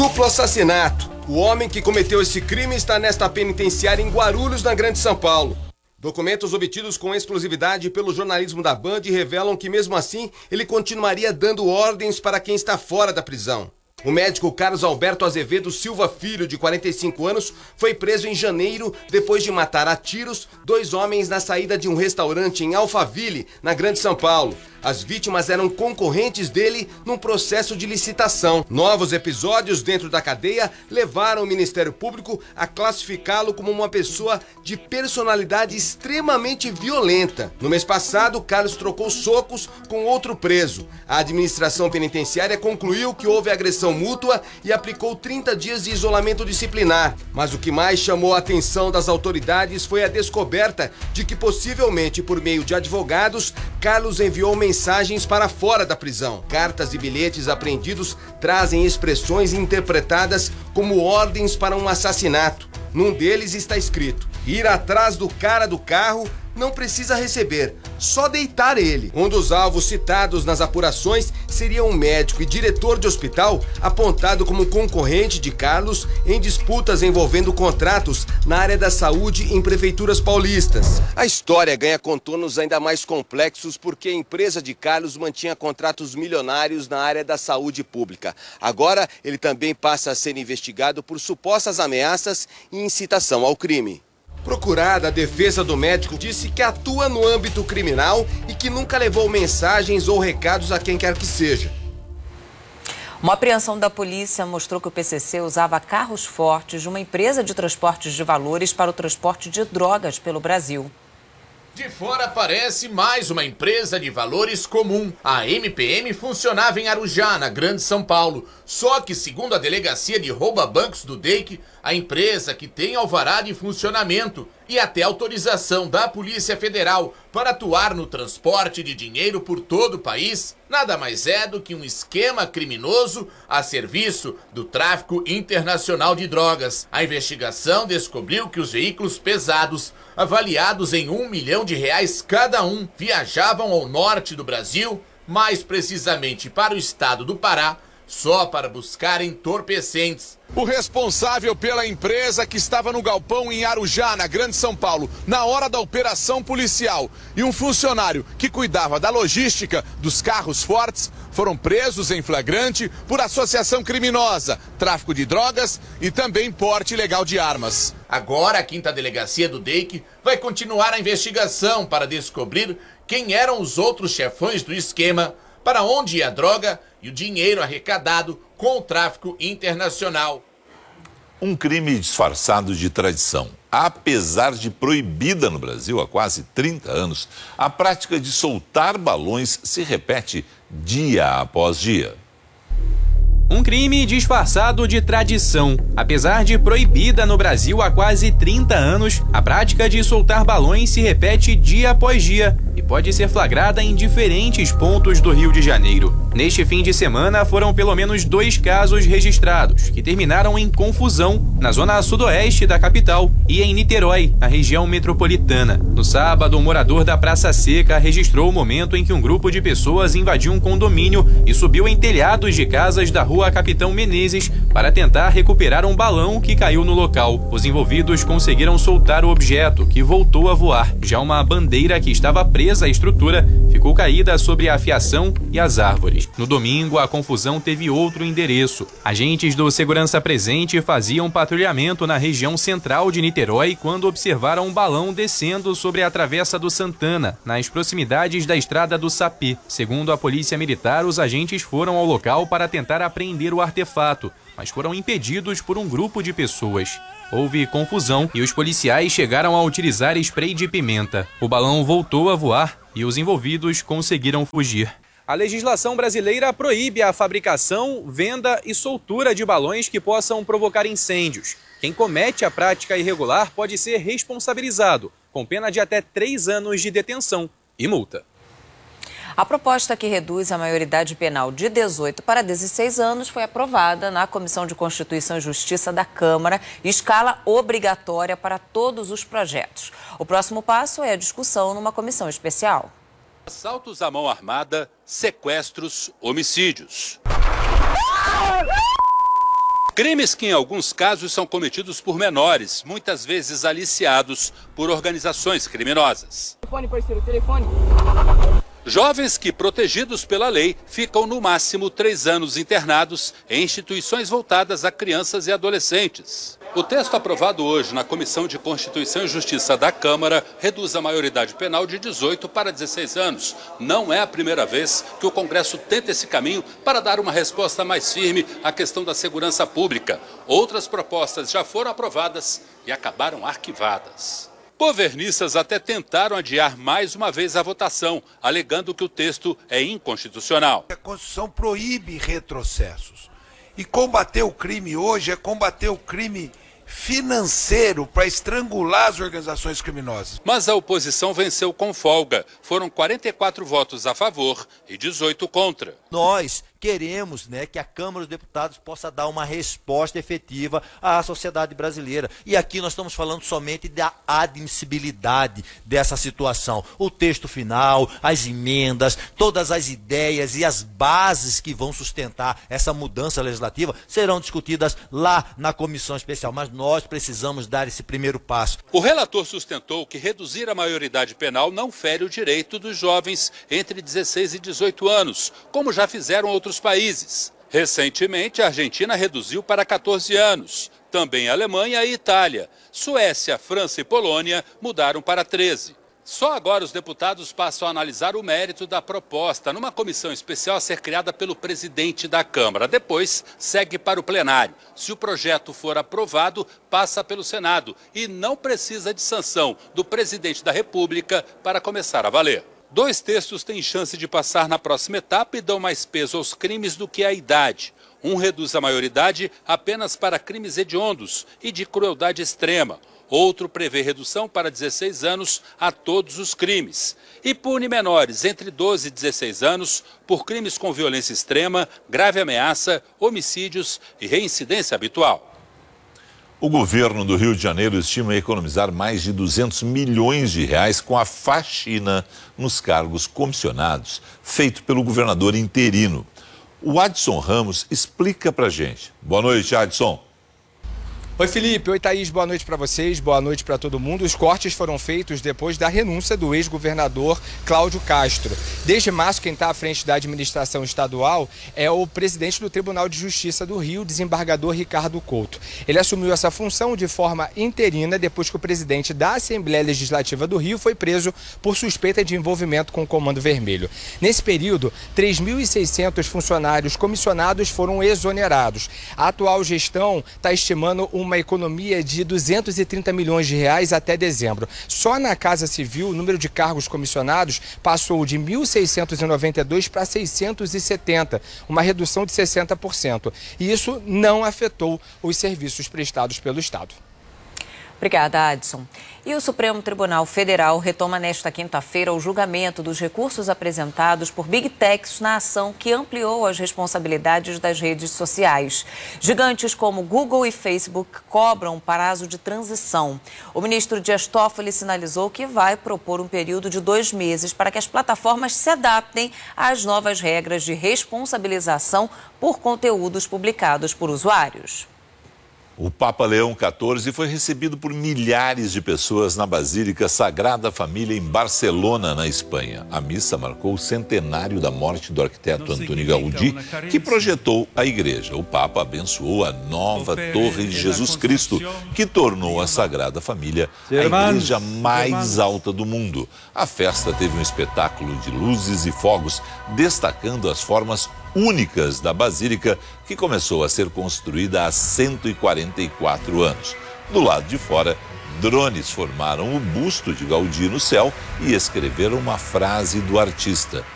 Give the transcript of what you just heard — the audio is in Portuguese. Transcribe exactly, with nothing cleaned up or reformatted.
Duplo assassinato. O homem que cometeu esse crime está nesta penitenciária em Guarulhos, na Grande São Paulo. Documentos obtidos com exclusividade pelo jornalismo da Band revelam que, mesmo assim, ele continuaria dando ordens para quem está fora da prisão. O médico Carlos Alberto Azevedo Silva Filho, de quarenta e cinco anos, foi preso em janeiro depois de matar a tiros dois homens na saída de um restaurante em Alphaville, na Grande São Paulo. As vítimas eram concorrentes dele num processo de licitação. Novos episódios dentro da cadeia levaram o Ministério Público a classificá-lo como uma pessoa de personalidade extremamente violenta. No mês passado, Carlos trocou socos com outro preso. A administração penitenciária concluiu que houve agressão mútua e aplicou trinta dias de isolamento disciplinar. Mas o que mais chamou a atenção das autoridades foi a descoberta de que, possivelmente por meio de advogados, Carlos enviou mensagens mensagens para fora da prisão. Cartas e bilhetes apreendidos trazem expressões interpretadas como ordens para um assassinato. Num deles está escrito: ir atrás do cara do carro, não precisa receber, só deitar ele. Um dos alvos citados nas apurações seria um médico e diretor de hospital apontado como concorrente de Carlos em disputas envolvendo contratos na área da saúde em prefeituras paulistas. A história ganha contornos ainda mais complexos porque a empresa de Carlos mantinha contratos milionários na área da saúde pública. Agora, ele também passa a ser investigado por supostas ameaças e incitação ao crime. Procurada, a defesa do médico disse que atua no âmbito criminal e que nunca levou mensagens ou recados a quem quer que seja. Uma apreensão da polícia mostrou que o P C C usava carros fortes de uma empresa de transportes de valores para o transporte de drogas pelo Brasil. De fora parece mais uma empresa de valores comum. A M P M funcionava em Arujá, na Grande São Paulo. Só que, segundo a Delegacia de Rouba-Bancos do D E I C, a empresa, que tem alvará de funcionamento e até autorização da Polícia Federal para atuar no transporte de dinheiro por todo o país, nada mais é do que um esquema criminoso a serviço do tráfico internacional de drogas. A investigação descobriu que os veículos pesados, avaliados em um milhão de reais cada um, viajavam ao norte do Brasil, mais precisamente para o estado do Pará, só para buscar entorpecentes. O responsável pela empresa, que estava no galpão em Arujá, na Grande São Paulo, na hora da operação policial, e um funcionário que cuidava da logística dos carros fortes, foram presos em flagrante por associação criminosa, tráfico de drogas e também porte ilegal de armas. Agora a quinta Delegacia do D E I C vai continuar a investigação para descobrir quem eram os outros chefões do esquema, para onde ia a droga e o dinheiro arrecadado com o tráfico internacional. Um crime disfarçado de tradição. Apesar de proibida no Brasil há quase trinta anos, a prática de soltar balões se repete dia após dia. Um crime disfarçado de tradição. Apesar de proibida no Brasil há quase trinta anos, a prática de soltar balões se repete dia após dia e pode ser flagrada em diferentes pontos do Rio de Janeiro. Neste fim de semana, foram pelo menos dois casos registrados, que terminaram em confusão na zona sudoeste da capital e em Niterói, na região metropolitana. No sábado, um morador da Praça Seca registrou o momento em que um grupo de pessoas invadiu um condomínio e subiu em telhados de casas da rua Capitão Menezes para tentar recuperar um balão que caiu no local. Os envolvidos conseguiram soltar o objeto, que voltou a voar. Já uma bandeira que estava presa à estrutura ficou caída sobre a fiação e as árvores. No domingo, a confusão teve outro endereço. Agentes do Segurança Presente faziam patrulhamento na região central de Niterói quando observaram um balão descendo sobre a Travessa do Santana, nas proximidades da Estrada do Sapê. Segundo a Polícia Militar, os agentes foram ao local para tentar apreender o artefato, mas foram impedidos por um grupo de pessoas. Houve confusão e os policiais chegaram a utilizar spray de pimenta. O balão voltou a voar e os envolvidos conseguiram fugir. A legislação brasileira proíbe a fabricação, venda e soltura de balões que possam provocar incêndios. Quem comete a prática irregular pode ser responsabilizado, com pena de até três anos de detenção e multa. A proposta que reduz a maioridade penal de dezoito para dezesseis anos foi aprovada na Comissão de Constituição e Justiça da Câmara, escala obrigatória para todos os projetos. O próximo passo é a discussão numa comissão especial. Assaltos à mão armada, sequestros, homicídios. Crimes que, em alguns casos, são cometidos por menores, muitas vezes aliciados por organizações criminosas. Telefone, parceiro, telefone. Jovens que, protegidos pela lei, ficam no máximo três anos internados em instituições voltadas a crianças e adolescentes. O texto aprovado hoje na Comissão de Constituição e Justiça da Câmara reduz a maioridade penal de dezoito para dezesseis anos. Não é a primeira vez que o Congresso tenta esse caminho para dar uma resposta mais firme à questão da segurança pública. Outras propostas já foram aprovadas e acabaram arquivadas. Governistas até tentaram adiar mais uma vez a votação, alegando que o texto é inconstitucional. A Constituição proíbe retrocessos. E combater o crime hoje é combater o crime financeiro para estrangular as organizações criminosas. Mas a oposição venceu com folga. Foram quarenta e quatro votos a favor e dezoito contra. Nós queremos, né, que a Câmara dos Deputados possa dar uma resposta efetiva à sociedade brasileira. E aqui nós estamos falando somente da admissibilidade dessa situação. O texto final, as emendas, todas as ideias e as bases que vão sustentar essa mudança legislativa serão discutidas lá na comissão especial. Mas nós precisamos dar esse primeiro passo. O relator sustentou que reduzir a maioridade penal não fere o direito dos jovens entre dezesseis e dezoito anos, como já fizeram outros países. Recentemente, a Argentina reduziu para catorze anos. Também a Alemanha e a Itália. Suécia, França e Polônia mudaram para treze. Só agora os deputados passam a analisar o mérito da proposta numa comissão especial a ser criada pelo presidente da Câmara. Depois, segue para o plenário. Se o projeto for aprovado, passa pelo Senado e não precisa de sanção do presidente da República para começar a valer. Dois textos têm chance de passar na próxima etapa e dão mais peso aos crimes do que à idade. Um reduz a maioridade apenas para crimes hediondos e de crueldade extrema. Outro prevê redução para dezesseis anos a todos os crimes. E pune menores entre doze e dezesseis anos por crimes com violência extrema, grave ameaça, homicídios e reincidência habitual. O governo do Rio de Janeiro estima economizar mais de duzentos milhões de reais com a faxina nos cargos comissionados, feito pelo governador interino. O Adson Ramos explica pra gente. Boa noite, Adson. Oi, Felipe. Oi, Thaís. Boa noite para vocês. Boa noite para todo mundo. Os cortes foram feitos depois da renúncia do ex-governador Cláudio Castro. Desde março, quem está à frente da administração estadual é o presidente do Tribunal de Justiça do Rio, desembargador Ricardo Couto. Ele assumiu essa função de forma interina depois que o presidente da Assembleia Legislativa do Rio foi preso por suspeita de envolvimento com o Comando Vermelho. Nesse período, três mil e seiscentos funcionários comissionados foram exonerados. A atual gestão está estimando um uma economia de duzentos e trinta milhões de reais até dezembro. Só na Casa Civil, o número de cargos comissionados passou de mil seiscentos e noventa e dois para seiscentos e setenta, uma redução de sessenta por cento. E isso não afetou os serviços prestados pelo Estado. Obrigada, Adson. E o Supremo Tribunal Federal retoma nesta quinta-feira o julgamento dos recursos apresentados por Big Techs na ação que ampliou as responsabilidades das redes sociais. Gigantes como Google e Facebook cobram um prazo de transição. O ministro Dias Toffoli sinalizou que vai propor um período de dois meses para que as plataformas se adaptem às novas regras de responsabilização por conteúdos publicados por usuários. O Papa Leão quatorze foi recebido por milhares de pessoas na Basílica Sagrada Família em Barcelona, na Espanha. A missa marcou o centenário da morte do arquiteto Antoni Gaudí, que projetou a igreja. O Papa abençoou a nova Torre de Jesus Cristo, que tornou a Sagrada Família a igreja mais alta do mundo. A festa teve um espetáculo de luzes e fogos, destacando as formas únicas da Basílica, que começou a ser construída há cento e quarenta e quatro anos. Do lado de fora, drones formaram o busto de Gaudí no céu e escreveram uma frase do artista: